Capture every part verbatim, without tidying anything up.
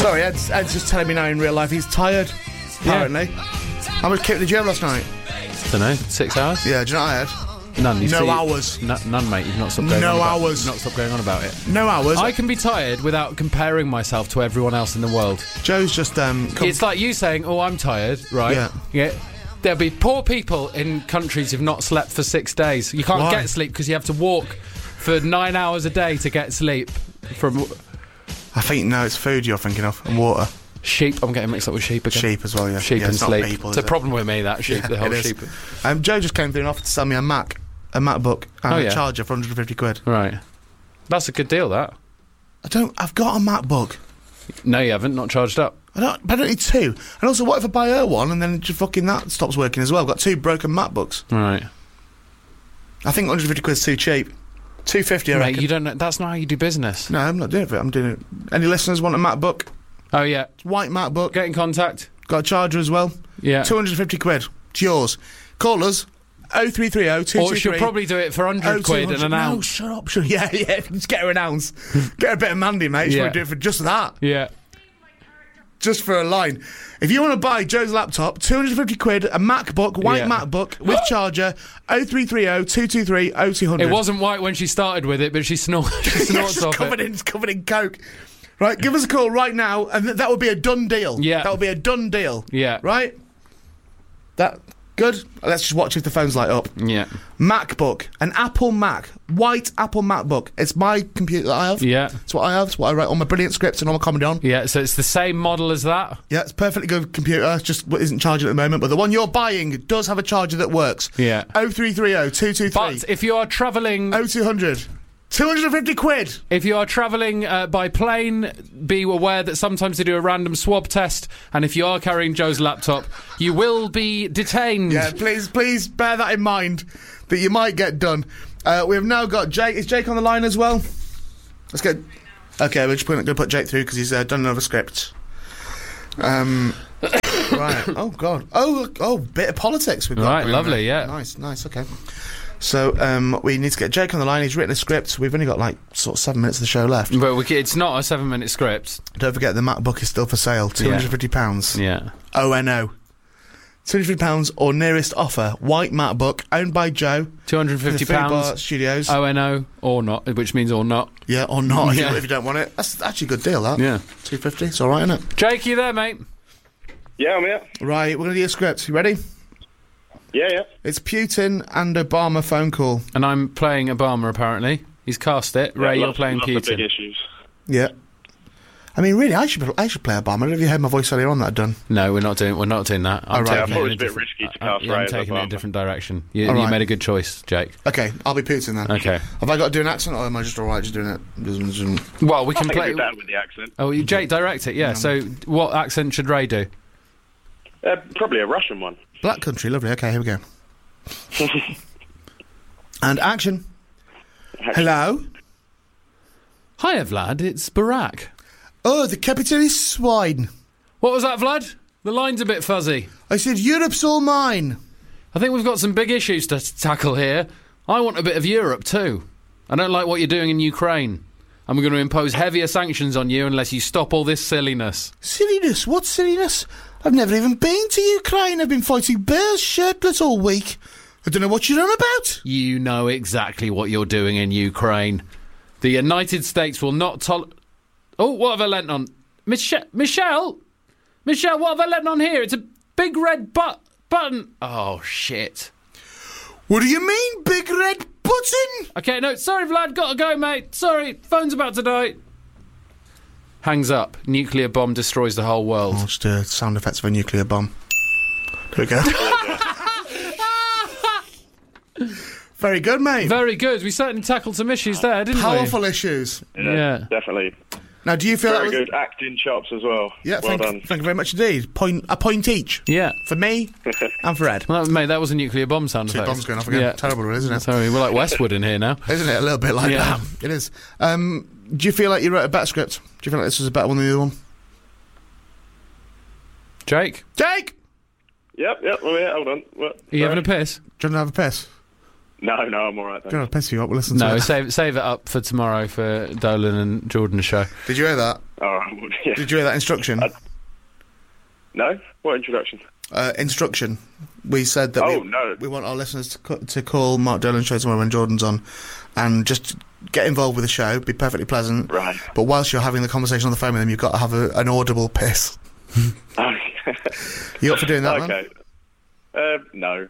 Sorry, Ed's, Ed's just telling me now in real life he's tired, apparently. Yeah. How much kit did you have last night? Don't know, six hours? Yeah, do you know what I had? None. You no see, hours. No, none, mate. You've not stopped going no on about, hours. You've not stopped going on about it. No hours. I can be tired without comparing myself to everyone else in the world. Joe's just um. It's like you saying, "Oh, I'm tired," right? Yeah. Yeah. There'll be poor people in countries who've not slept for six days. You can't Why? get sleep because you have to walk for nine hours a day to get sleep. From I think no, it's food you're thinking of and water. Sheep. I'm getting mixed up with sheep again. Sheep as well, yeah. Sheep yeah, and it's sleep. Not people, it's a it? problem with me, that sheep. Yeah, the whole it is. sheep. Um, Joe just came through and offered to sell me a Mac, a MacBook, and Oh, a yeah. charger for one hundred fifty quid. Right. That's a good deal, that. I don't. I've got a MacBook. No, you haven't. Not charged up. I don't. But I don't need two. And also, what if I buy her one and then just fucking that stops working as well? I've got two broken MacBooks. Right. I think one hundred fifty quid's too cheap. two fifty, I Mate, reckon. you don't know. That's not how you do business. No, I'm not doing it for it. I'm doing it. Any listeners want a MacBook? Oh, yeah. White MacBook. Get in contact. Got a charger as well. Yeah. two hundred fifty quid. It's yours. Call us. oh three three oh two two three. Or she'll probably do it for one hundred quid and an ounce. No, shut up. Shut, yeah, yeah. Just get her an ounce. Get her a bit of Mandy, mate. She'll Yeah. probably do it for just that. Yeah. Just for a line. If you want to buy Joe's laptop, two hundred fifty quid, a MacBook, white Yeah. MacBook, with charger, oh three three oh two two three oh two hundred. It wasn't white when she started with it, but she, snort, she Yeah, snorts it's off covered it. in, it's covered in coke. Right, give us a call right now, and th- that would be a done deal. Yeah. That would be a done deal. Yeah. Right? That... Good. Let's just watch if the phones light up. Yeah. MacBook. An Apple Mac. White Apple MacBook. It's my computer that I have. Yeah. It's what I have. It's what I write all my brilliant scripts and all my comedy on. Yeah, so it's the same model as that? Yeah, it's a perfectly good computer. It's just what isn't charging at the moment. But the one you're buying does have a charger that works. Yeah. oh three three oh two two three But if you are travelling... oh two hundred. two hundred fifty quid. If you are travelling uh, by plane, be aware that sometimes they do a random swab test, and if you are carrying Joe's laptop, you will be detained. Yeah, please, please bear that in mind, that you might get done. Uh, we have now got Jake. Is Jake on the line as well? Let's get... Okay, we're just going to put Jake through because he's uh, done another script. Um... right. Oh, God. Oh, oh, bit of politics we've got. Right, going lovely, there. yeah. Nice, nice, okay. So, um, we need to get Jake on the line. He's written a script. We've only got, like, sort of seven minutes of the show left. But we, c- it's not a seven-minute script. Don't forget the MacBook is still for sale. two hundred fifty pounds. Yeah. O N O. two hundred fifty pounds or nearest offer. White MacBook, owned by Joe. two hundred fifty Food Bar pounds. Studios. O N O or not, which means or not. Yeah, or not, if, Yeah. you, if you don't want it. That's actually a good deal, that. Yeah. two fifty, it's alright, isn't it? Jake, you there, mate? Yeah, I'm here. Right, we're going to do a script. You ready? Yeah, yeah. It's Putin and Obama phone call. And I'm playing Obama, apparently. He's cast it. Ray, yeah, you're lots, playing lots of big Putin. issues. Yeah. I mean, really, I should I should play Obama. Have you heard my voice earlier on that I've done? No, we're not doing. We're not doing that. I'm Oh, right. Yeah, I taking thought it in was a bit different- risky to uh, cast yeah, Ray I'm as taking it in a Obama. different direction. You, All you right. made a good choice, Jake. Okay, I'll be Putin then. Okay. Have I got to do an accent or am I just alright just doing it? Well, we I can think play. it'd be better with the accent. Oh, you- Jake, direct it. Yeah. So, what accent should Ray do? Uh, probably a Russian one. Black country, lovely. Okay, here we go. And action. Hello? Hiya, Vlad. It's Barack. Oh, the capitalist swine. What was that, Vlad? The line's a bit fuzzy. I said Europe's all mine. I think we've got some big issues to t- tackle here. I want a bit of Europe too. I don't like what you're doing in Ukraine. And we're going to impose heavier sanctions on you unless you stop all this silliness. Silliness? What silliness? I've never even been to Ukraine. I've been fighting bears shirtless all week. I don't know what you're on about. You know exactly what you're doing in Ukraine. The United States will not tolerate... Oh, what have I lent on? Michelle? Michelle? Michelle, what have I lent on here? It's a big red but- button. Oh, shit. What do you mean, big red button? Okay, no, sorry, Vlad, gotta go, mate. Sorry, phone's about to die. Hangs up. Nuclear bomb destroys the whole world. Oh, just uh, sound effects of a nuclear bomb. There we go. Very good, mate. Very good. We certainly tackled some issues there, didn't Powerful issues. Yeah, Yeah. definitely. Now, do you feel Very that was... good acting chops as well. Yeah, well thank, done. thank you very much indeed. Point a point each. we? Yeah. For me and for Ed. Well, that, mate, that was a nuclear bomb sound Two effect. bombs going off again. Yeah. Terrible, isn't it? Sorry, we're like Westwood in here now. Isn't it? A little bit like Yeah. that. It is. Um, do you feel like you wrote a better script? Do you feel like this was a better one than the other one? Jake, Jake! Yep, yep, well, yeah, hold on. What, are you having a piss? Do you want to have a piss? No, no, I'm alright, Do you want thanks. to have a piss if you want? We'll listen to No, it. save save it up for tomorrow for Dolan and Jordan's show. Did you hear that? Oh, well, yeah. Did you hear that instruction? Uh, no? What introduction? Uh, instruction. We said that Oh, we, no. we want our listeners to, co- to call Mark Dolan Show tomorrow when Jordan's on and just get involved with the show, be perfectly pleasant. Right. But whilst you're having the conversation on the phone with them, you've got to have a, an audible piss. Oh, You up for doing that, man? okay. Uh, no.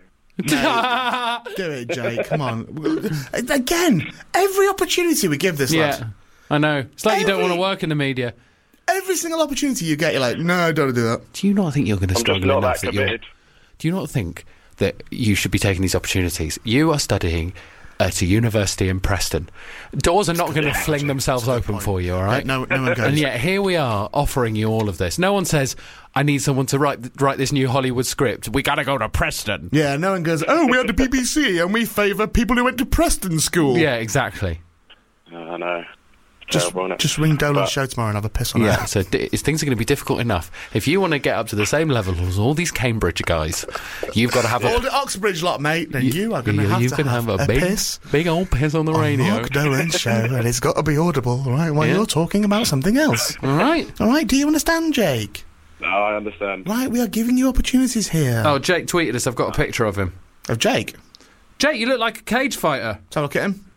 Do it, Jake. Come on. Again, every opportunity we give this lad. Yeah, I know. It's like you don't Every- want to work in the media. Every single opportunity you get, you're like, no, I don't want to do that. Do you not think you're going to I'm just struggle not enough that that you're... committed. Do you not think that you should be taking these opportunities? You are studying at a university in Preston. Doors are not going to fling themselves open point. for you, all right? No, no one goes. And yet here we are offering you all of this. No one says, I need someone to write write this new Hollywood script. We got to go to Preston. Yeah, no one goes, oh, we had the B B C and we favour people who went to Preston school. Yeah, exactly. I know. Just, Terrible, innit? just ring Dolan's But- show tomorrow and have a piss on Yeah, it. so d- it's- things are going to be difficult enough. If you want to get up to the same level as all these Cambridge guys, you've got to have All a... the Oxbridge lot, mate, then you are going to you- have you're to gonna have, have a, a big, piss big old piss on the on radio. Mark Dolan's show, and it's got to be audible, right, while Yeah. you're talking about something else. All right. All right, do you understand, Jake? No, I understand. Right, we are giving you opportunities here. Oh, Jake tweeted us. I've got a picture of him. Of Jake? Jake, you look like a cage fighter. Let's have a look at him.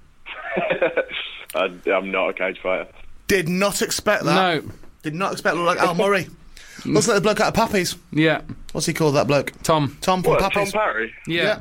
I, I'm not a cage fighter. Did not expect that. No. Did not expect to look like Al Murray. Looks like the bloke out of Pappy's. Yeah. What's he called, that bloke? Tom. Tom from What, Tom Pappy's. Parry? Yeah.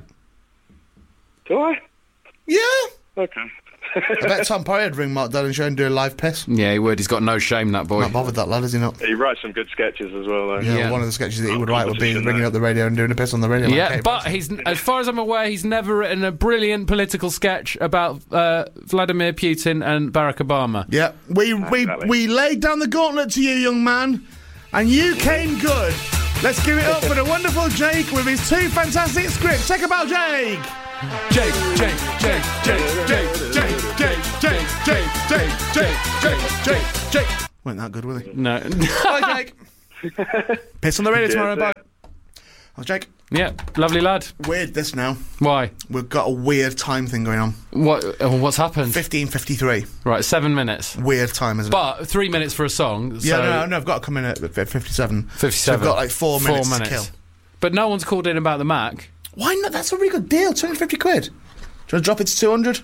Do I? Yeah. Okay. I bet Tom Parry would ring Mark Dolan show and do a live piss. Yeah, he would. He's got no shame, that boy. Not bothered, that lad, is he not? He writes some good sketches as well, though. Yeah, Yeah. one of the sketches that he would write would be Competition, ringing though. up the radio and doing a piss on the radio. like Yeah, Kate but Preston. he's, as far as I'm aware, he's never written a brilliant political sketch about uh, Vladimir Putin and Barack Obama. Yeah, we, we, Exactly. we laid down the gauntlet to you, young man, and you came good. Let's give it up for the wonderful Jake with his two fantastic scripts. Check about Jake. Jake, Jake, Jake, Jake, Jake, Jake, Jake, Jake, Jake, Jake, Jake, Jake, Jake, Jake. Weren't that good, were they? No. Bye, Jake. Piss on the radio Cheers, tomorrow. Bye. Jake. Oh, Jake. Yeah, lovely lad. Weird this now. Why? We've got a weird time thing going on. What? Uh, what's happened? fifteen fifty-three. Right, seven minutes. Weird time, isn't it? But three minutes for a song. Yeah, so no, no, no, I've got to come in at fifty-seven. fifty-seven. So we've got like four minutes, Four minutes. to kill. But no one's called in about the Mac. Why not? That's a really good deal. two hundred fifty quid. Do you want to drop it to two hundred?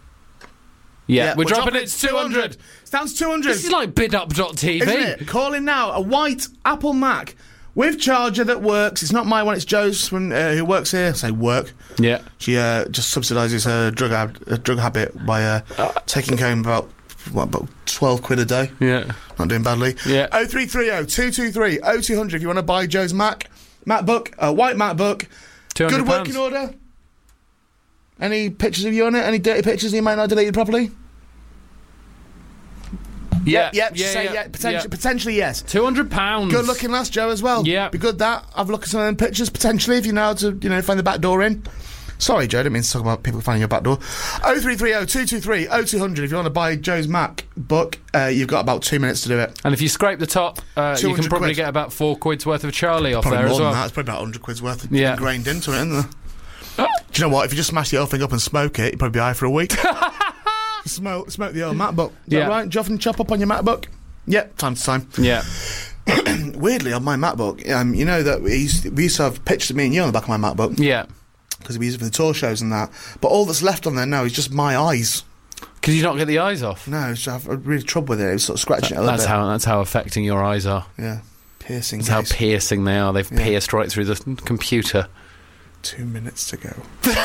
Yeah, we're, dropping it to two hundred. It's down to two hundred. This is like bid up dot t v. Isn't it? Call in now. A white Apple Mac with charger that works. It's not my one. It's Joe's from uh, who works here. I say work. Yeah. She uh, just subsidises her drug hab- uh, drug habit by uh, taking home about what, about twelve quid a day. Yeah. Not doing badly. Yeah. Oh three three oh two two three oh two hundred. If you want to buy Joe's Mac MacBook, a white MacBook, two hundred good working order. Any pictures of you on it? Any dirty pictures that you might not deleted properly? Yeah. Yep. Yeah. say yeah, yeah. Potentially, yeah. potentially yes. two hundred pounds. Good looking lass, Joe, as well. Yeah. Be good that. Have a look at some of them pictures, potentially, if you know how to, you know, find the back door in. Sorry, Joe, I didn't mean to talk about people finding your back door. oh three three oh two two three oh two hundred. If you want to buy Joe's Mac book, uh, you've got about two minutes to do it. And if you scrape the top, uh, you can two hundred probably quid. get about four quid's worth of Charlie off Probably there more as than well. that. It's probably about one hundred quid's worth Yeah. ingrained into it, isn't there? Do you know what? If you just smash the whole thing up and smoke it, you'd probably be high for a week. smoke, smoke the old MacBook. Is Yeah. that right? Do you often chop up on your MacBook? Yep, time to time. Yeah. Weirdly, on my MacBook, um, you know that we used, we used to have pictures of me and you on the back of my MacBook. Yeah. Because we use it for the tour shows and that. But all that's left on there now is just my eyes. Because you not get the eyes off. No, it's, I've I've really trouble with it. It's sort of scratching it a little That's bit. how that's how affecting your eyes are. Yeah, piercing. That's how gaze. piercing they are. They've Yeah. pierced right through the computer. Two minutes to go.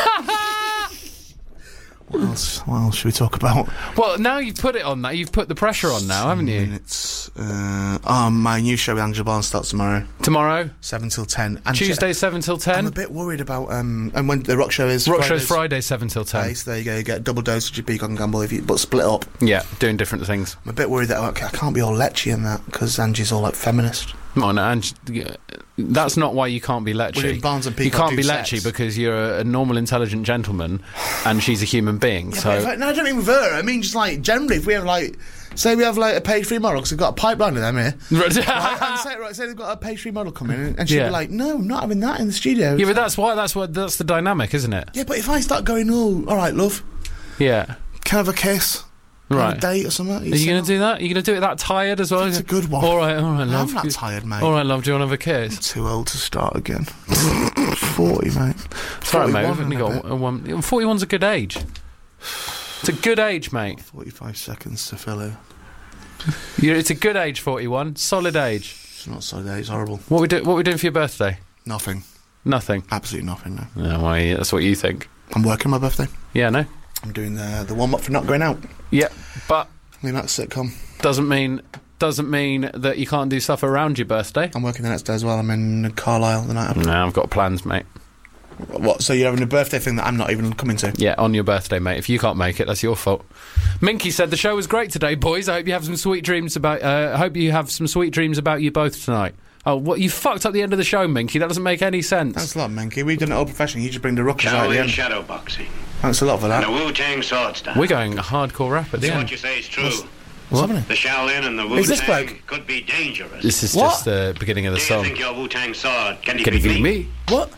What else? What else should we talk about? Well, now you've put it on that. You've put the pressure on now, haven't you? Minutes. Uh, oh, my new show with Angela Barnes starts tomorrow, Tomorrow, seven till ten. And Tuesday, seven till I'm ten. a bit worried about um, and when the rock show is. Rock show's Fridays. Friday, seven till ten. Okay, so there you go. You get a double dose of your Peacock and Gamble if you, but split up. Yeah, doing different things. I'm a bit worried that okay, I can't be all lechy in that because Angie's all like feminist. Oh, no, and yeah, that's not why you can't be Well, lechy. Barnes and You Peacock can't be do lechy sets. because you're a, a normal, intelligent gentleman, and she's a human being. Yeah, so but if I, no, I don't mean with her. I mean just like generally, if we have like, say we have like a page three model because we've got a pipeline of them here. Right, and say, right, say they've got a page three model coming in, and she'd Yeah. be like, "No, I'm not having that in the studio." yeah, but that's why. That's what. That's the dynamic, isn't it? Yeah, but if I start going, "Oh, all right, love, Yeah. can I have a kiss?" On Right. a date or something. Are you going to do that? Are you going to do it that tired as well? It's a good one. All right, all right, love. I'm not tired, mate. All right, love. Do you want to have a kiss? Too old to start again. forty, mate. Sorry, mate. We've forty-one only in a got bit. a one. forty-one's a good age. It's a good age, mate. forty-five seconds to fill in. You're, it's a good age, forty-one. Solid age. It's not so day, it's horrible. What we do? What we doing for your birthday? Nothing. Nothing. Absolutely nothing, no. No, well, yeah, that's what you think. I'm working my birthday. Yeah, no. I'm doing the, the warm-up for not going out. Yeah, but I mean, that's sitcom. doesn't mean doesn't mean that you can't do stuff around your birthday. I'm working the next day as well. I'm in Carlisle the night after. No, I've got plans, mate. What, so you're having a birthday thing that I'm not even coming to? Yeah, on your birthday, mate. If you can't make it, that's your fault. Minky said the show was great today, boys. I hope you have some sweet dreams about. Uh, I hope you have some sweet dreams about you both tonight. Oh, what you fucked up the end of the show, Minky. That doesn't make any sense. Thanks a lot, Menke. We've done it all professionally. You just bring the ruckers out at the Shaolin end. shadow boxing. Thanks a lot for And that. the Wu-Tang sword style. We're going hardcore rap at the So what end. you say is true. What's- What's happening? The Shaolin and the Is this Wu-Tang bloke? could be dangerous. This is What? just the beginning of the Do you song. think your Wu-Tang sword can Can you defeat beat me? What?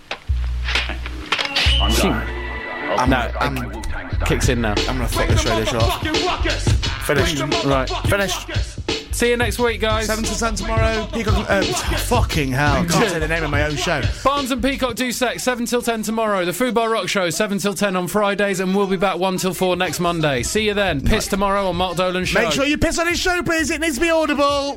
I'm, No, I'm, it kicks in now. I'm gonna fuck this radio show off. Finished. Right. Finished. See you next week, guys. seven to ten tomorrow. Peacock. Uh, fucking hell. Can't say the name of my own show. Barnes and Peacock do sex, seven till ten tomorrow. The Food Bar Rock Show, seven till ten on Fridays, and we'll be back one till four next Monday. See you then. Piss tomorrow on Mark Dolan's show. Make sure you piss on his show, please. It needs to be audible.